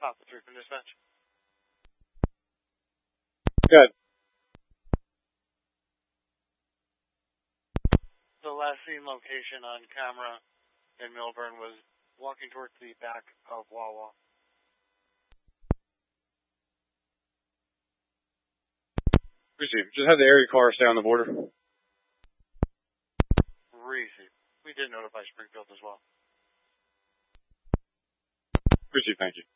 Papa 3 from dispatch. Good. The last seen location on camera in Milburn was walking towards the back of Wawa. Receive. Just have the area car stay on the border. Receive. We did notify Springfield as well. Receive, thank you.